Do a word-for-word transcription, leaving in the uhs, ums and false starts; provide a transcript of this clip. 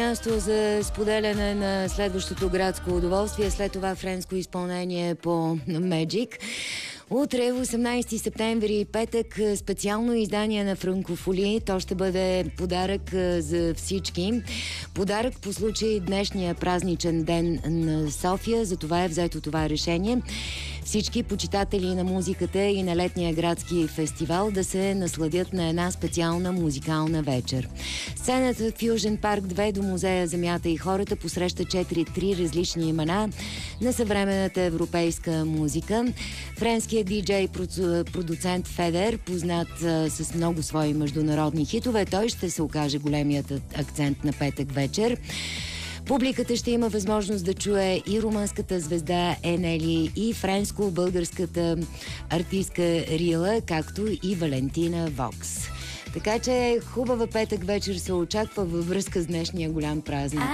място за споделяне на следващото градско удоволствие, след това френско изпълнение по Magic. Утре, осемнайсети септември, петък, специално издание на Франкофоли. То ще бъде подарък за всички. Подарък по случай днешния празничен ден на София. За това е взето това решение. Всички почитатели на музиката и на летния градски фестивал да се насладят на една специална музикална вечер. Сцената от Fusion Park две до Музея Земята и хората посреща четири различни имена на съвременната европейска музика. Френският диджей продуцент Федер, познат а, с много свои международни хитове, той ще се окаже големият акцент на петък вечер. Публиката ще има възможност да чуе и румънската звезда Енели, и френско-българската артистка Рила, както и Валентина Вокс. Така че хубава петък вечер се очаква във връзка с днешния голям празник.